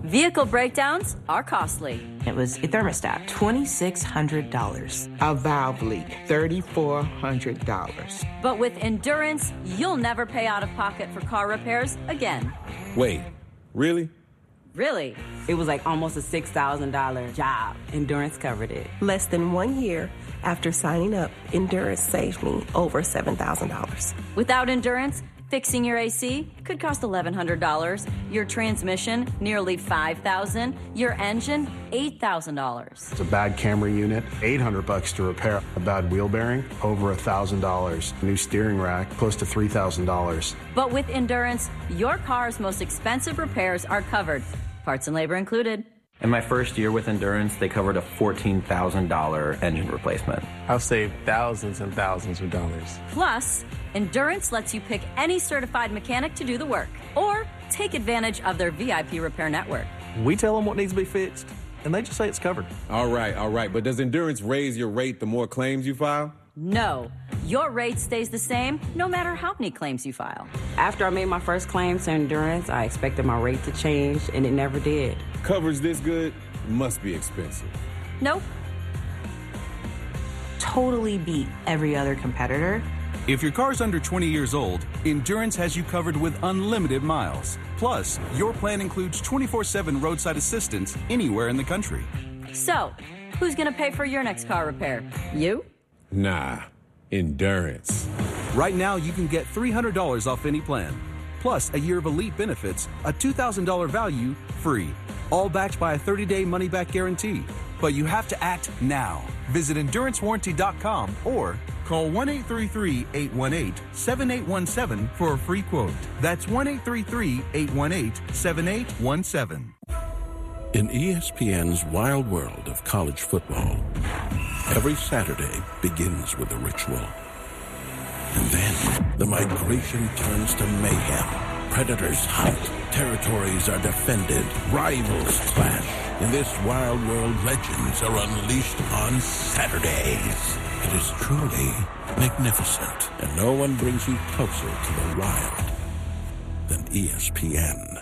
Vehicle breakdowns are costly. It was a thermostat, $2,600. A valve leak, $3,400. But with Endurance, you'll never pay out of pocket for car repairs again. Wait, really? Really? It was like almost a $6,000 job. Endurance covered it. Less than 1 year after signing up, Endurance saved me over $7,000. Without Endurance, fixing your AC could cost $1,100, your transmission nearly $5,000, your engine $8,000. It's a bad camera unit, $800 to repair. A bad wheel bearing, over $1,000. New steering rack, close to $3,000. But with Endurance, your car's most expensive repairs are covered, parts and labor included. In my first year with Endurance, they covered a $14,000 engine replacement. I've saved thousands and thousands of dollars. Plus, Endurance lets you pick any certified mechanic to do the work or take advantage of their VIP repair network. We tell them what needs to be fixed, and they just say it's covered. All right. But does Endurance raise your rate the more claims you file? No. Your rate stays the same no matter how many claims you file. After I made my first claim to Endurance, I expected my rate to change, and it never did. Coverage this good must be expensive. Nope. Totally beat every other competitor. If your car's under 20 years old, Endurance has you covered with unlimited miles. Plus, your plan includes 24/7 roadside assistance anywhere in the country. So, who's going to pay for your next car repair? You? Nah, Endurance. Right now, you can get $300 off any plan. Plus, a year of elite benefits, a $2,000 value, free. All backed by a 30-day money-back guarantee. But you have to act now. Visit EnduranceWarranty.com or call 1-833-818-7817 for a free quote. That's 1-833-818-7817. In ESPN's wild world of college football, every Saturday begins with a ritual. And then the migration turns to mayhem. Predators hunt, territories are defended, rivals clash. In this wild world, legends are unleashed on Saturdays. It is truly magnificent, and no one brings you closer to the wild than ESPN.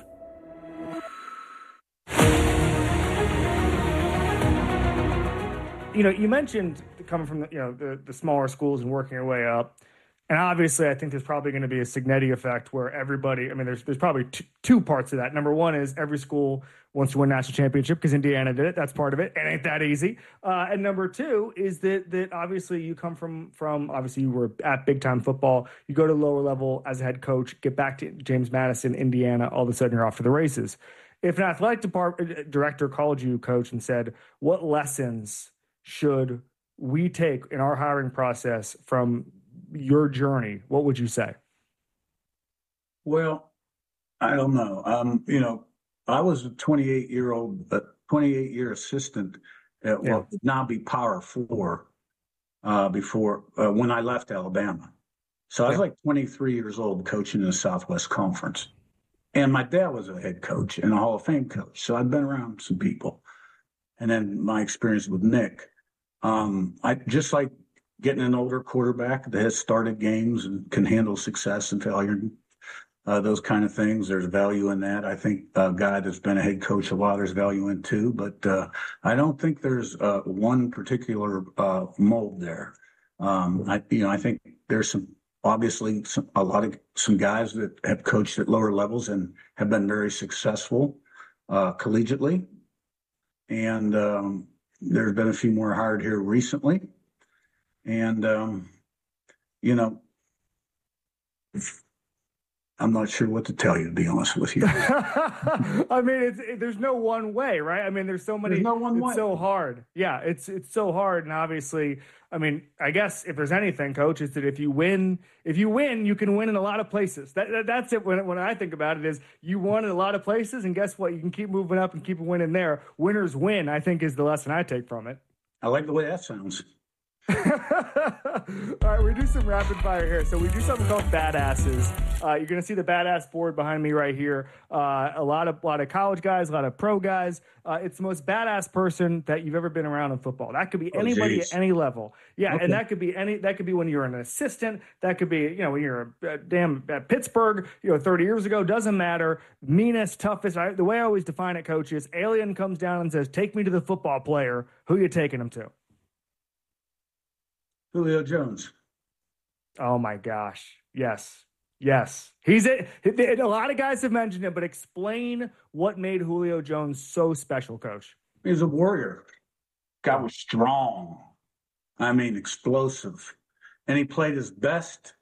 You know, you mentioned coming from the smaller schools and working your way up. And obviously, I think there's probably going to be a Signetti effect where everybody, I mean, there's probably two parts of that. Number one is every school wants to win national championship because Indiana did it. That's part of it. It ain't that easy. And number two is that obviously you come from obviously you were at big time football. You go to lower level as a head coach, get back to James Madison, Indiana. All of a sudden you're off to the races. If an athletic department director called you, coach, and said, what lessons should we take in our hiring process from your journey, what would you say? Well, I don't know. I was a 28-year assistant at what would now be Power 4 before when I left Alabama. So I was like 23 years old coaching in the Southwest Conference. And my dad was a head coach and a Hall of Fame coach. So I'd been around some people. And then my experience with Nick, I just like getting an older quarterback that has started games and can handle success and failure, those kind of things. There's value in that. I think a guy that's been a head coach a while, there's value in too. But I don't think there's one particular mold there. I think there's some guys that have coached at lower levels and have been very successful collegiately. And there's been a few more hired here recently. And, I'm not sure what to tell you, to be honest with you. I mean, there's no one way, right? I mean, there's so many. There's no one way. It's so hard. Yeah, it's so hard. And obviously, I mean, I guess if there's anything, coach, is that if you win, you can win in a lot of places. That's it. When I think about it, is you won in a lot of places, and guess what? You can keep moving up and keep winning there. Winners win, I think, is the lesson I take from it. I like the way that sounds. All right, we do some rapid fire here. So we do something called badasses. You're going to see the badass board behind me right here. A lot of college guys, a lot of pro guys. It's the most badass person that you've ever been around in football. That could be anybody at any level. Yeah, okay. And that could be when you're an assistant. That could be, when you're at Pittsburgh, 30 years ago. Doesn't matter. Meanest, toughest. The way I always define it, coach, is alien comes down and says, "Take me to the football player." Who you taking him to? Julio Jones. Oh my gosh. Yes. He's it. A lot of guys have mentioned it, but explain what made Julio Jones so special, Coach. He was a warrior. Guy was strong. I mean, explosive. And he played his best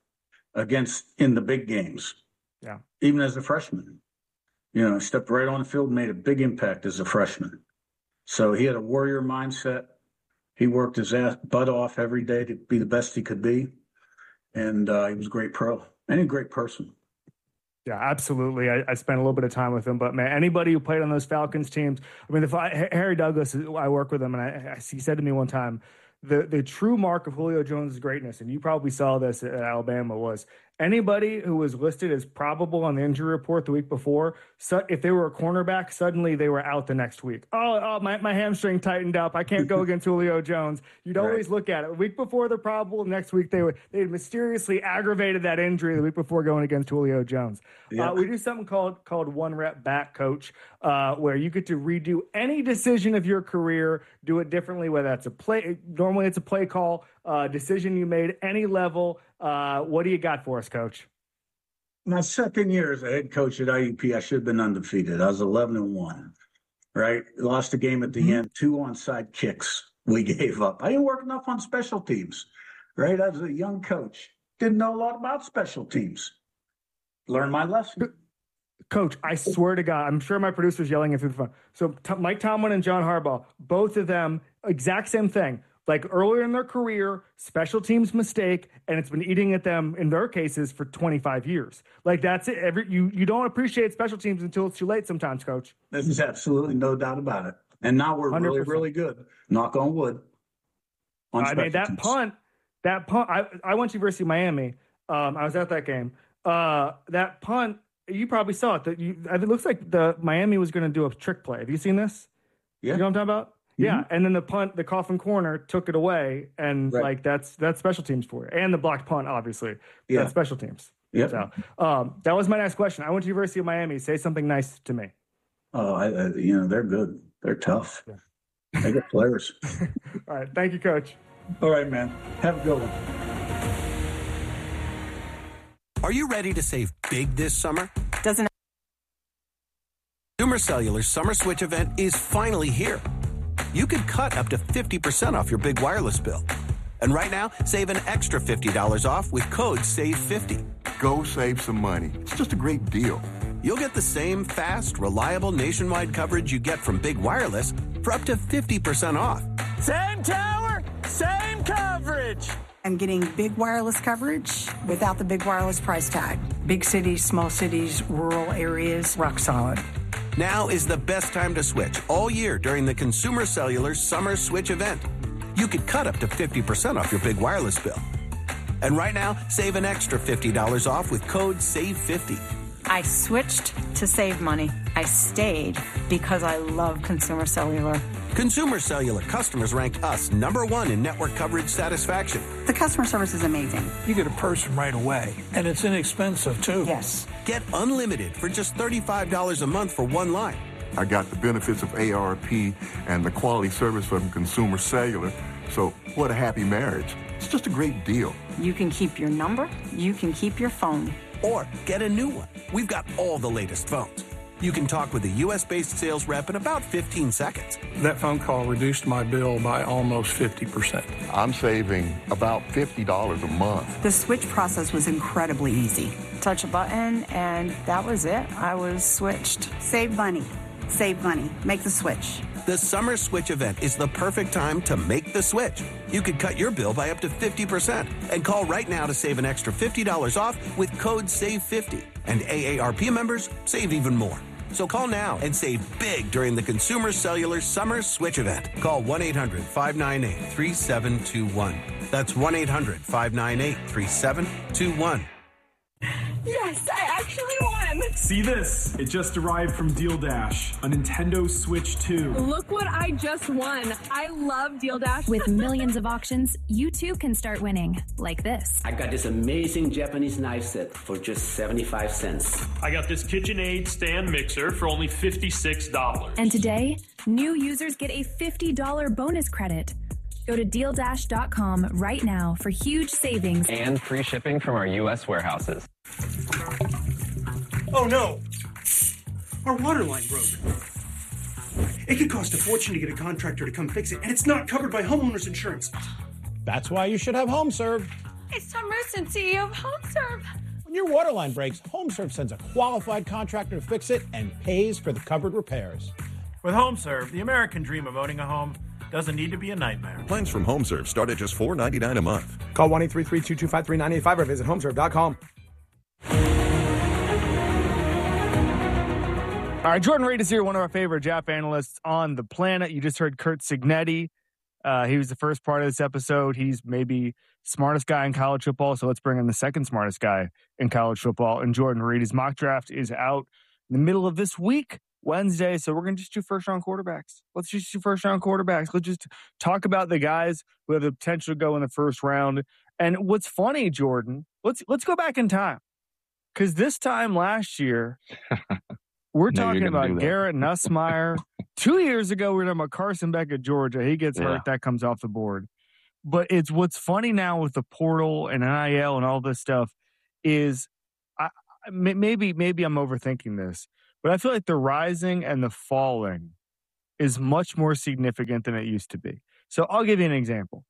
in the big games. Yeah. Even as a freshman. Stepped right on the field and made a big impact as a freshman. So he had a warrior mindset. He worked his butt off every day to be the best he could be. And he was a great pro and a great person. Yeah, absolutely. I spent a little bit of time with him, but man, anybody who played on those Falcons teams, Harry Douglas, I work with him, and he said to me one time, the true mark of Julio Jones' greatness, and you probably saw this at Alabama, was anybody who was listed as probable on the injury report the week before, so if they were a cornerback, suddenly they were out the next week. My hamstring tightened up. I can't go against Julio Jones. You'd always look at it. The week before they're probable, next week they mysteriously aggravated that injury the week before going against Julio Jones. Yeah. We do something called one rep back, Coach, where you get to redo any decision of your career, do it differently, whether that's a play. Normally it's a play call, decision you made, any level. What do you got for us, Coach? My second year as a head coach at IUP, I should have been undefeated. I was 11-1, right? Lost a game at the end, 2 onside kicks we gave up. I didn't work enough on special teams, right? I was a young coach. Didn't know a lot about special teams. Learned my lesson. Coach, I swear to God, I'm sure my producer's yelling it through the phone. So Mike Tomlin and John Harbaugh, both of them, exact same thing. Like earlier in their career, special teams mistake, and it's been eating at them in their cases for 25 years. Like that's it. You don't appreciate special teams until it's too late sometimes, Coach. There's absolutely no doubt about it. And now we're 100%. Really, really good. Knock on wood. I mean, that punt, I went to University of Miami. I was at that game. That punt, you probably saw it. It looks like the Miami was going to do a trick play. Have you seen this? Yeah. You know what I'm talking about? Yeah, and then the coffin corner took it away, and that's special teams for you, and the blocked punt, obviously. Yeah, that's special teams. Yeah. So that was my next question. I went to University of Miami. Say something nice to me. Oh, they're good. They're tough. Yeah. They got players. All right, thank you, Coach. All right, man. Have a good one. Are you ready to save big this summer? Consumer Cellular's Summer Switch event is finally here. You could cut up to 50% off your big wireless bill. And right now, save an extra $50 off with code SAVE50. Go save some money. It's just a great deal. You'll get the same fast, reliable nationwide coverage you get from big wireless for up to 50% off. Same tower, same coverage. I'm getting big wireless coverage without the big wireless price tag. Big cities, small cities, rural areas, rock solid. Now is the best time to switch all year during the Consumer Cellular Summer Switch event. You could cut up to 50% off your big wireless bill. And right now, save an extra $50 off with code SAVE50. I switched to save money. I stayed because I love Consumer Cellular. Consumer Cellular customers ranked us #1 in network coverage satisfaction. The customer service is amazing. You get a person right away, and it's inexpensive, too. Yes. Get unlimited for just $35 a month for one line. I got the benefits of ARP and the quality service from Consumer Cellular, so what a happy marriage. It's just a great deal. You can keep your number, you can keep your phone. Or get a new one. We've got all the latest phones. You can talk with a U.S.-based sales rep in about 15 seconds. That phone call reduced my bill by almost 50%. I'm saving about $50 a month. The switch process was incredibly easy. Touch a button, and that was it. I was switched. Save money. Save money. Make the switch. The Summer Switch event is the perfect time to make the switch. You could cut your bill by up to 50% and call right now to save an extra $50 off with code SAVE50. And AARP members save even more. So call now and save big during the Consumer Cellular Summer Switch event. Call 1-800-598-3721. That's 1-800-598-3721. Yes, I actually won! See this? It just arrived from Deal Dash, a Nintendo Switch 2. Look what I just won. I love Deal Dash. With millions of auctions, you too can start winning, like this. I got this amazing Japanese knife set for just 75 cents. I got this KitchenAid stand mixer for only $56. And today, new users get a $50 bonus credit. Go to DealDash.com right now for huge savings and free shipping from our U.S. warehouses. Oh no! Our water line broke. It could cost a fortune to get a contractor to come fix it, and it's not covered by homeowners insurance. That's why you should have HomeServe. It's Tom Rusin, CEO of HomeServe. When your water line breaks, HomeServe sends a qualified contractor to fix it and pays for the covered repairs. With HomeServe, the American dream of owning a home doesn't need to be a nightmare. Plans from HomeServe start at just $4.99 a month. Call 1-833-225-3985 or visit homeserve.com. All right, Jordan Reed is here, one of our favorite Jap analysts on the planet. You just heard Curt Cignetti. He was the first part of this episode. He's maybe smartest guy in college football, so let's bring in the second smartest guy in college football. And Jordan Reed, his mock draft is out in the middle of this week, Wednesday, so we're going to just do first-round quarterbacks. Let's just do first-round quarterbacks. Let's just talk about the guys who have the potential to go in the first round. And what's funny, Jordan, let's go back in time, because this time last year, we're talking about Garrett Nussmeier. 2 years ago, we were talking about Carson Beck at Georgia. He gets hurt. That comes off the board. But it's what's funny now with the portal and NIL and all this stuff is maybe I'm overthinking this, but I feel like the rising and the falling is much more significant than it used to be. So I'll give you an example.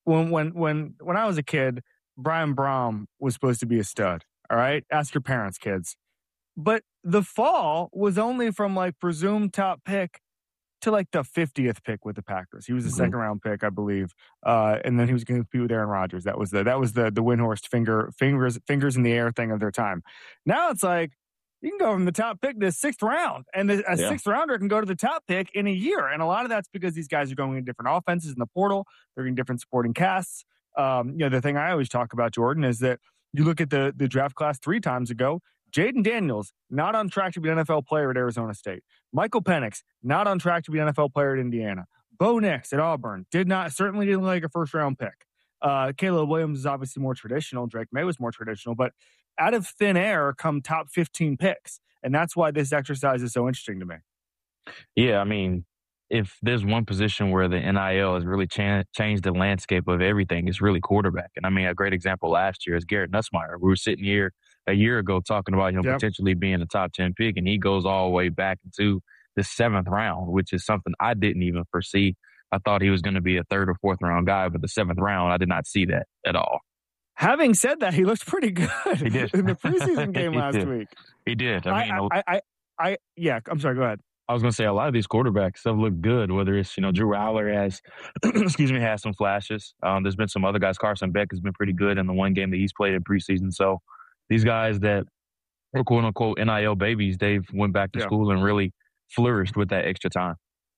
When I was a kid, Brian Brohm was supposed to be a stud. All right? Ask your parents, kids. But the fall was only from like presumed top pick to like the 50th pick with the Packers. He was a second round pick, I believe. And then he was going to compete with Aaron Rodgers. That was the Windhorst fingers in the air thing of their time. Now it's like, you can go from the top pick to the sixth round, and a sixth rounder can go to the top pick in a year. And a lot of that's because these guys are going in different offenses in the portal. They're in different supporting casts. The thing I always talk about, Jordan, is that you look at the draft class 3 times ago. Jaden Daniels, not on track to be an NFL player at Arizona State. Michael Penix, not on track to be an NFL player at Indiana. Bo Nix at Auburn, certainly didn't like a first-round pick. Caleb Williams is obviously more traditional. Drake May was more traditional. But out of thin air come top 15 picks. And that's why this exercise is so interesting to me. Yeah, I mean, if there's one position where the NIL has really changed the landscape of everything, it's really quarterback. And I mean, a great example last year is Garrett Nussmeier. We were sitting here a year ago talking about him potentially being a top 10 pick, and he goes all the way back into the 7th round, which is something I didn't even foresee. I thought he was going to be a 3rd or 4th round guy, but the 7th round, I did not see that at all. Having said that, he looked pretty good he did. in the preseason game last week. He did. I'm sorry, go ahead. I was going to say a lot of these quarterbacks have looked good, whether it's, Drew Aller has, has some flashes. There's been some other guys. Carson Beck has been pretty good in the one game that he's played in preseason. So these guys that were quote unquote NIL babies, they've went back to school and really flourished with that extra time.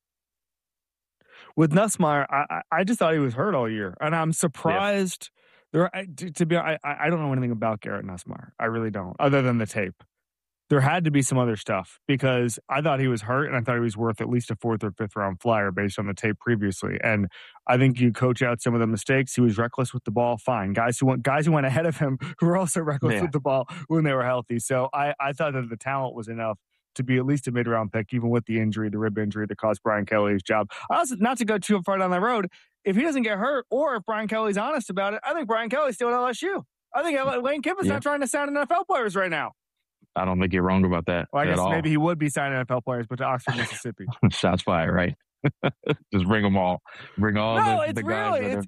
With Nussmeier, I just thought he was hurt all year, and I'm surprised. I don't know anything about Garrett Nussmeier. I really don't, other than the tape. There had to be some other stuff because I thought he was hurt, and I thought he was worth at least a 4th or 5th round flyer based on the tape previously. And I think you coach out some of the mistakes. He was reckless with the ball. Fine, guys who went ahead of him who were also reckless with the ball when they were healthy. So I thought that the talent was enough to be at least a mid-round pick, even with the rib injury that cost Brian Kelly his job. Also, not to go too far down that road, if he doesn't get hurt or if Brian Kelly's honest about it, I think Brian Kelly's still at LSU. I think Lane Kiffin's not trying to sign NFL players right now. I don't think you're wrong about that. Well, I guess at all. Maybe he would be signing NFL players, but to Oxford, Mississippi. Shots fired, right? Just bring them all. Bring all the guys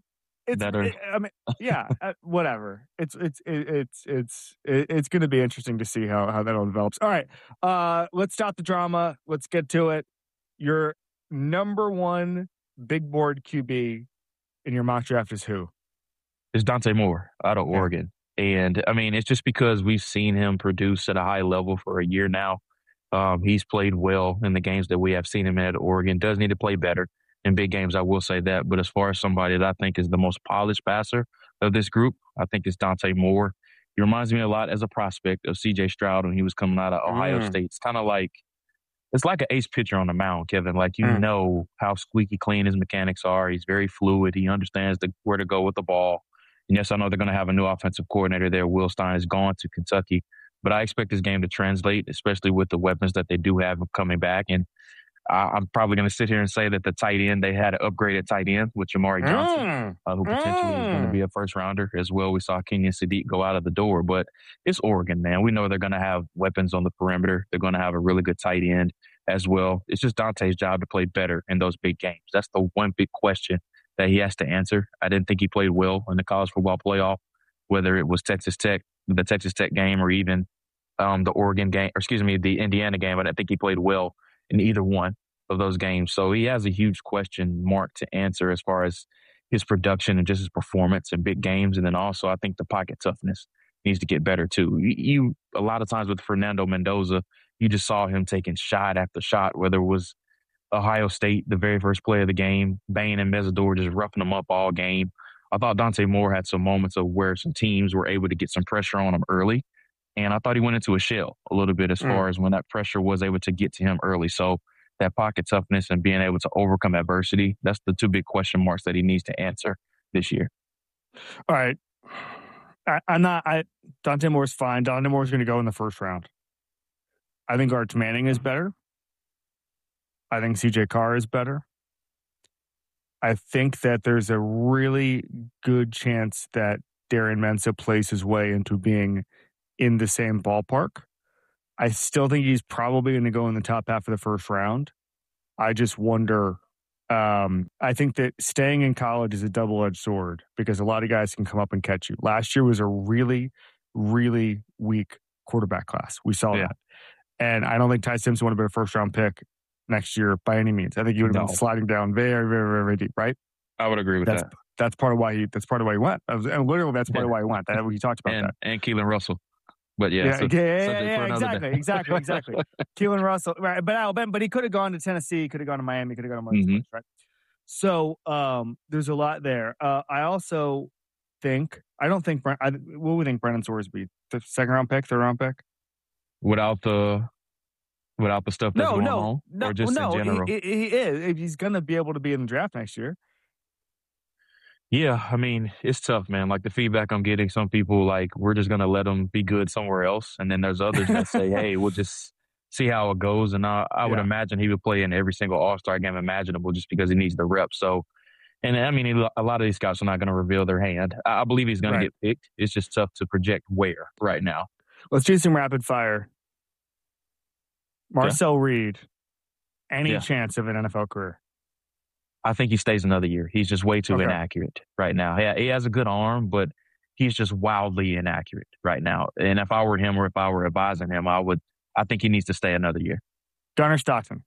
whatever. It's going to be interesting to see how that all develops. All right, let's stop the drama. Let's get to it. Your number 1 big board QB in your mock draft is who? It's Dante Moore out of Oregon. And, I mean, it's just because we've seen him produce at a high level for a year now. He's played well in the games that we have seen him at Oregon. Does need to play better in big games, I will say that. But as far as somebody that I think is the most polished passer of this group, I think it's Dante Moore. He reminds me a lot as a prospect of C.J. Stroud when he was coming out of Ohio State. It's kind of like, it's like an ace pitcher on the mound, Kevin. Like, you know how squeaky clean his mechanics are. He's very fluid. He understands where to go with the ball. And yes, I know they're going to have a new offensive coordinator there. Will Stein is gone to Kentucky. But I expect this game to translate, especially with the weapons that they do have coming back. And I'm probably going to sit here and say that the tight end, they had an upgraded tight end with Jamari Johnson, who potentially is going to be a first-rounder as well. We saw Kenyon Sadiq go out of the door. But it's Oregon, man. We know they're going to have weapons on the perimeter. They're going to have a really good tight end as well. It's just Dante's job to play better in those big games. That's the one big question that he has to answer. I didn't think he played well in the college football playoff, whether it was the Texas Tech game, or even the Oregon game, the Indiana game. I didn't think he played well in either one of those games. So he has a huge question mark to answer as far as his production and just his performance in big games. And then also I think the pocket toughness needs to get better too. You a lot of times with Fernando Mendoza, you just saw him taking shot after shot, whether it was Ohio State, the very first play of the game, Bain and Mesidor just roughing him up all game. I thought Dante Moore had some moments of where some teams were able to get some pressure on him early. And I thought he went into a shell a little bit as far as when that pressure was able to get to him early. So that pocket toughness and being able to overcome adversity, that's the two big question marks that he needs to answer this year. All right. Dante Moore's fine. Dante Moore's going to go in the first round. I think Arch Manning is better. I think CJ Carr is better. I think that there's a really good chance that Darren Mensah plays his way into being in the same ballpark. I still think he's probably going to go in the top half of the first round. I just wonder. I think that staying in college is a double-edged sword because a lot of guys can come up and catch you. Last year was a really, really weak quarterback class. We saw that. And I don't think Ty Simpson would have been a first-round pick next year by any means. I think he would have been sliding down very, very, very deep, right? I would agree with that. That's part of why he went. And literally, that's part of why he went. We talked about that. And Keelan Russell. But exactly. Keelan Russell, right? But he could have gone to Tennessee, could have gone to Miami, could have gone to Marcus, right? So there's a lot there. I also think what do we think Brennan Sorsby, the second round pick, third round pick, without the stuff that's going on, or just in general? He is. He's going to be able to be in the draft next year. Yeah, I mean, it's tough, man. Like the feedback I'm getting, some people like, we're just going to let him be good somewhere else. And then there's others that say, hey, we'll just see how it goes. And I would imagine he would play in every single All-Star game imaginable just because he needs the reps. So, and I mean, a lot of these scouts are not going to reveal their hand. I believe he's going to get picked. It's just tough to project where right now. Let's do some rapid fire. Marcel Reed, any chance of an NFL career? I think he stays another year. He's just way too inaccurate right now. He has a good arm, but he's just wildly inaccurate right now. And if I were him or if I were advising him, I think he needs to stay another year. Gunnar Stockton.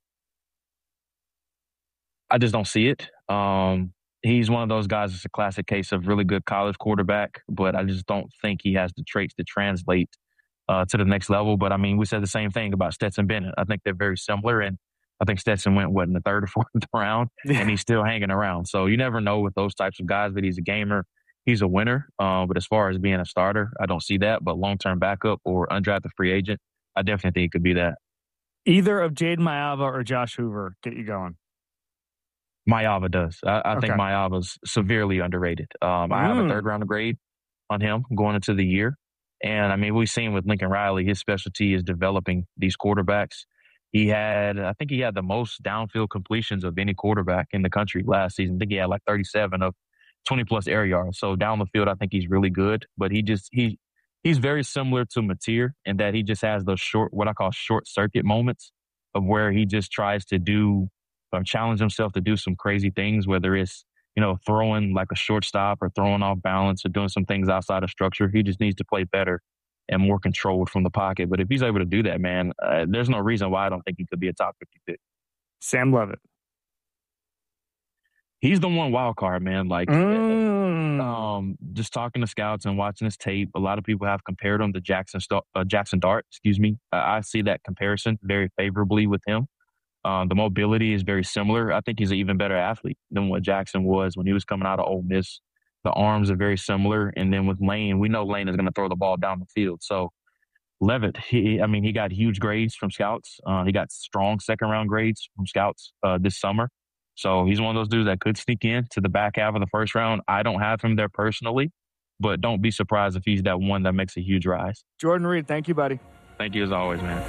I just don't see it. He's one of those guys that's a classic case of really good college quarterback, but I just don't think he has the traits to translate to the next level. But I mean, we said the same thing about Stetson Bennett. I think they're very similar, and I think Stetson went, in the third or fourth round, and he's still hanging around. So you never know with those types of guys, but he's a gamer. He's a winner. But as far as being a starter, I don't see that. But long-term backup or undrafted free agent, I definitely think it could be that. Either of Jaden Maiava or Josh Hoover get you going? Maiava does. I think Maiava's severely underrated. I have a third-round grade on him going into the year. And, I mean, we've seen with Lincoln Riley, his specialty is developing these quarterbacks. I think he had the most downfield completions of any quarterback in the country last season. I think he had like 37 of 20-plus air yards. So down the field, I think he's really good. But he's very similar to Mateer in that he just has those what I call short circuit moments of where he just tries to challenge himself to do some crazy things, whether it's, throwing like a shortstop or throwing off balance or doing some things outside of structure. He just needs to play better and more controlled from the pocket. But if he's able to do that, man, there's no reason why I don't think he could be a top 50 pick. Sam Levitt. He's the one wild card, man. Like, just talking to scouts and watching his tape, a lot of people have compared him to Jackson Dart. I see that comparison very favorably with him. The mobility is very similar. I think he's an even better athlete than what Jackson was when he was coming out of Ole Miss. The arms are very similar. And then with Lane, we know Lane is going to throw the ball down the field. So Levitt, he got huge grades from scouts. He got strong second-round grades from scouts this summer. So he's one of those dudes that could sneak in to the back half of the first round. I don't have him there personally, but don't be surprised if he's that one that makes a huge rise. Jordan Reed, thank you, buddy. Thank you as always, man.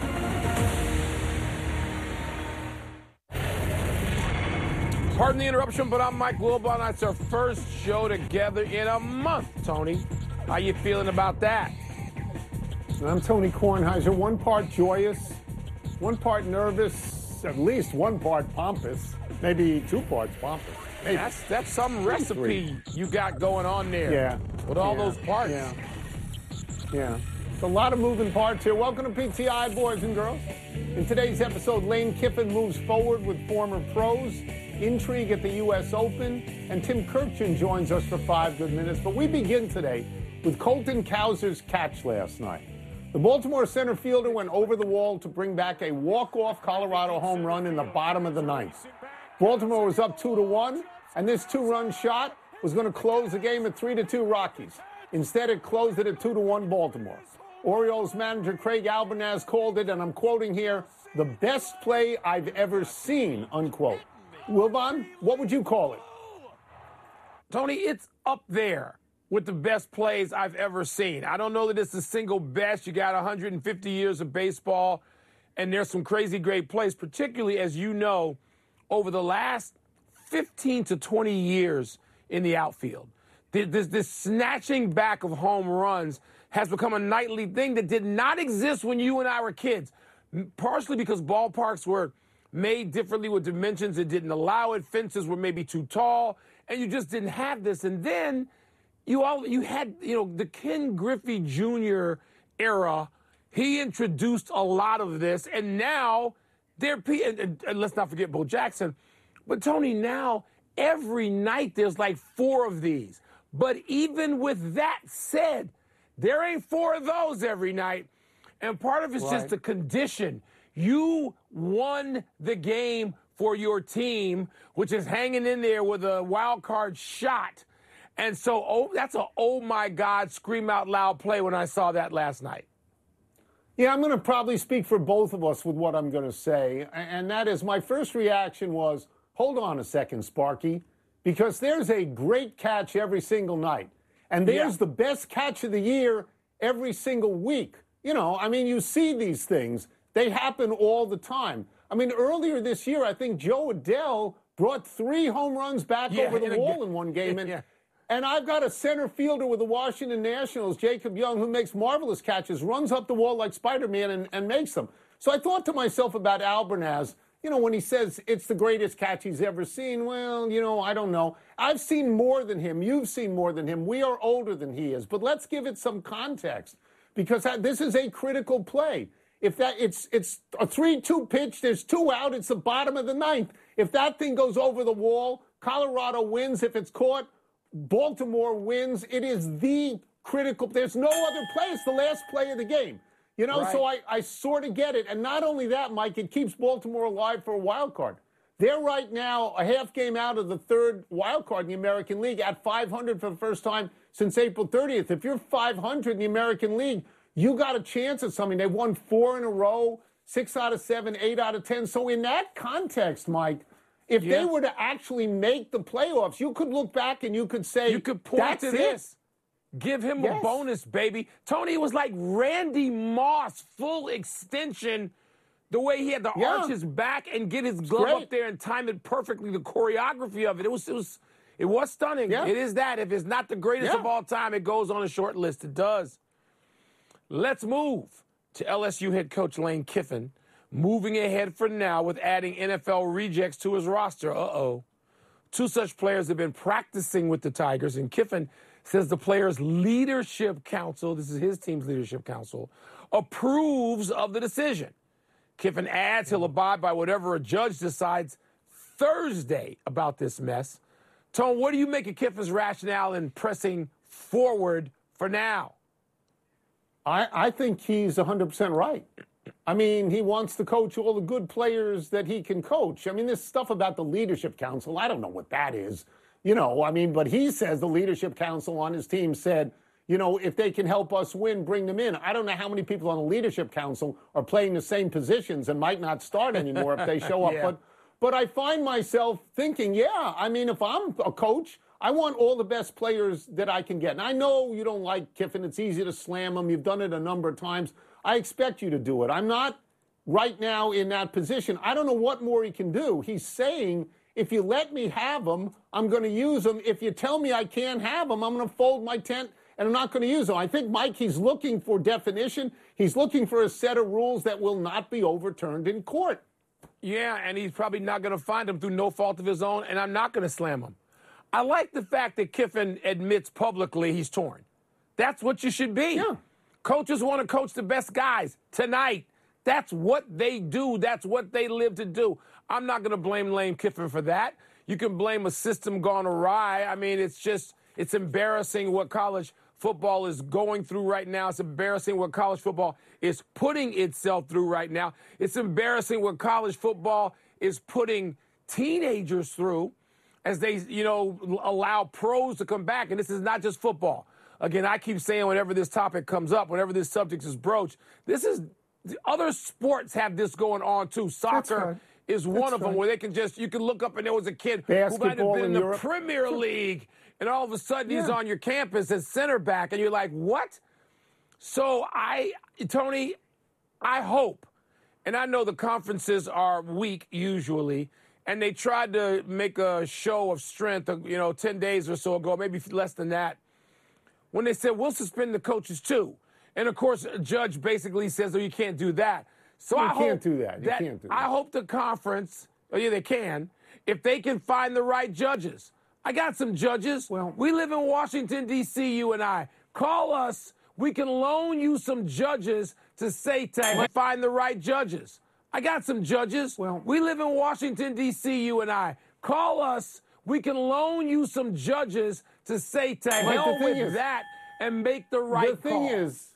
Pardon the interruption, but I'm Mike Wilbon. It's our first show together in a month, Tony. How you feeling about that? I'm Tony Kornheiser. One part joyous, one part nervous, at least one part pompous, maybe 2 parts pompous. Maybe. That's some recipe you got going on there. Yeah. With all those parts. Yeah. It's a lot of moving parts here. Welcome to PTI, boys and girls. In today's episode, Lane Kiffin moves forward with former pros, intrigue at the U.S. Open, and Tim Kurkjian joins us for 5 good minutes. But we begin today with Colton Cowser's catch last night. The Baltimore center fielder went over the wall to bring back a walk-off Colorado home run in the bottom of the ninth. Baltimore was up 2-1, and this 2-run shot was going to close the game at 3-2 Rockies. Instead, it closed it at 2-1 Baltimore. Orioles manager Craig Albernaz called it, and I'm quoting here, the best play I've ever seen, unquote. Wilbon, what would you call it? Tony, it's up there with the best plays I've ever seen. I don't know that it's the single best. You got 150 years of baseball, and there's some crazy great plays, particularly, as you know, over the last 15 to 20 years in the outfield. This snatching back of home runs has become a nightly thing that did not exist when you and I were kids, partially because ballparks were made differently with dimensions that didn't allow it. Fences were maybe too tall, and you just didn't have this. And then you had the Ken Griffey Jr. era. He introduced a lot of this, and now and let's not forget Bo Jackson. But Tony, now every night there's like 4 of these. But even with that said, there ain't 4 of those every night. And part of it's just the condition. You won the game for your team, which is hanging in there with a wild card shot. And so that's a oh my God, scream out loud play when I saw that last night. Yeah, I'm going to probably speak for both of us with what I'm going to say. And that is, my first reaction was, hold on a second, Sparky, because there's a great catch every single night. And there's the best catch of the year every single week. You see these things. They happen all the time. Earlier this year, I think Joe Adele brought 3 home runs back over the wall in one game. And I've got a center fielder with the Washington Nationals, Jacob Young, who makes marvelous catches, runs up the wall like Spider-Man and makes them. So I thought to myself about Albernaz, when he says it's the greatest catch he's ever seen. Well, I don't know. I've seen more than him. You've seen more than him. We are older than he is. But let's give it some context, because this is a critical play. If it's a 3-2 pitch, there's 2 out, it's the bottom of the ninth. If that thing goes over the wall, Colorado wins. If it's caught, Baltimore wins. It is the critical. There's no other play. It's the last play of the game. So I sort of get it. And not only that, Mike, it keeps Baltimore alive for a wild card. They're right now a half game out of the 3rd wild card in the American League at 500 for the first time since April 30th. If you're 500 in the American League, you got a chance at something. They've won 4 in a row, 6 out of 7, 8 out of 10. So in that context, Mike, if they were to actually make the playoffs, you could look back and you could say, you could point to this. Give him a bonus, baby. Tony, it was like Randy Moss, full extension, the way he had to arch his back and get his glove up there and time it perfectly, the choreography of it. It was stunning. Yeah. It is that. If it's not the greatest of all time, it goes on a short list. It does. Let's move to LSU head coach Lane Kiffin, moving ahead for now with adding NFL rejects to his roster. 2 such players have been practicing with the Tigers, and Kiffin says the players' leadership council, this is his team's leadership council, approves of the decision. Kiffin adds he'll abide by whatever a judge decides Thursday about this mess. Tone, what do you make of Kiffin's rationale in pressing forward for now? I think he's 100% right. I mean, he wants to coach all the good players that he can coach. I mean, this stuff about the leadership council, I don't know what that is. But he says the leadership council on his team said, if they can help us win, bring them in. I don't know how many people on the leadership council are playing the same positions and might not start anymore if they show up. Yeah. But I find myself thinking, if I'm a coach, I want all the best players that I can get. And I know you don't like Kiffin. It's easy to slam him. You've done it a number of times. I expect you to do it. I'm not right now in that position. I don't know what more he can do. He's saying, if you let me have him, I'm going to use him. If you tell me I can't have him, I'm going to fold my tent and I'm not going to use him. I think, Mike, he's looking for definition. He's looking for a set of rules that will not be overturned in court. Yeah, and he's probably not going to find them through no fault of his own, and I'm not going to slam him. I like the fact that Kiffin admits publicly he's torn. That's what you should be. Yeah. Coaches want to coach the best guys tonight. That's what they do. That's what they live to do. I'm not going to blame Lane Kiffin for that. You can blame a system gone awry. I mean, it's embarrassing what college football is going through right now. It's embarrassing what college football is putting itself through right now. It's embarrassing what college football is putting teenagers through as they, allow pros to come back. And this is not just football. Again, I keep saying whenever this topic comes up, whenever this subject is broached, other sports have this going on too. Soccer is one of them where you can look up and there was a kid who might have been in the Premier League, and all of a sudden he's on your campus as center back, and you're like, what? So Tony, I hope, and I know the conferences are weak usually, and they tried to make a show of strength, 10 days or so ago, maybe less than that, when they said, we'll suspend the coaches too. And, of course, a judge basically says, you can't do that. So You can't do that. I hope the conference, they can, if they can find the right judges. I got some judges. Well, we live in Washington, D.C., you and I. Call us. We can loan you some judges to find the right judges. I got some judges. Well, we live in Washington, D.C., you and I. Call us. We can loan you some judges to hell with that and make the right call. The thing is,